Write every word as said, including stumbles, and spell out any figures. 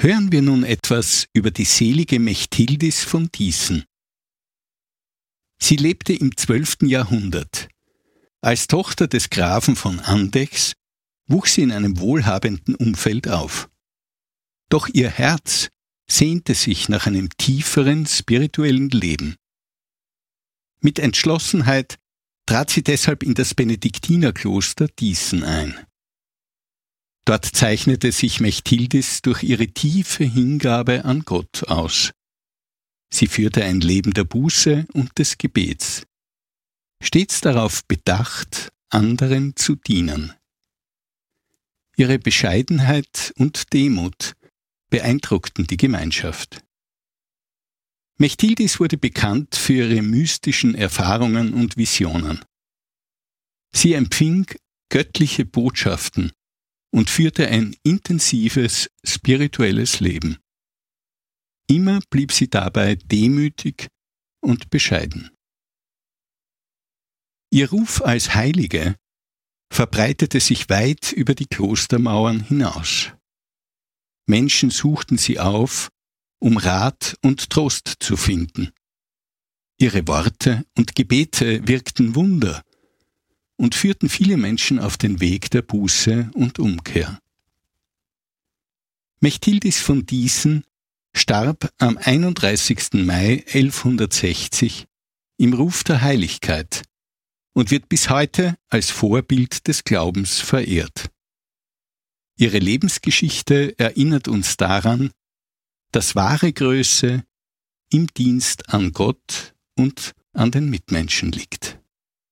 Hören wir nun etwas über die selige Mechthildis von Dießen. Sie lebte im zwölften Jahrhundert. Als Tochter des Grafen von Andechs wuchs sie in einem wohlhabenden Umfeld auf. Doch ihr Herz sehnte sich nach einem tieferen spirituellen Leben. Mit Entschlossenheit trat sie deshalb in das Benediktinerkloster Dießen ein. Dort zeichnete sich Mechthildis durch ihre tiefe Hingabe an Gott aus. Sie führte ein Leben der Buße und des Gebets, stets darauf bedacht, anderen zu dienen. Ihre Bescheidenheit und Demut beeindruckten die Gemeinschaft. Mechthildis wurde bekannt für ihre mystischen Erfahrungen und Visionen. Sie empfing göttliche Botschaften und führte ein intensives spirituelles Leben. Immer blieb sie dabei demütig und bescheiden. Ihr Ruf als Heilige verbreitete sich weit über die Klostermauern hinaus. Menschen suchten sie auf, um Rat und Trost zu finden. Ihre Worte und Gebete wirkten Wunder und führten viele Menschen auf den Weg der Buße und Umkehr. Mechthildis von Dießen starb am einunddreißigsten Mai elfhundertsechzig im Ruf der Heiligkeit und wird bis heute als Vorbild des Glaubens verehrt. Ihre Lebensgeschichte erinnert uns daran, dass wahre Größe im Dienst an Gott und an den Mitmenschen liegt.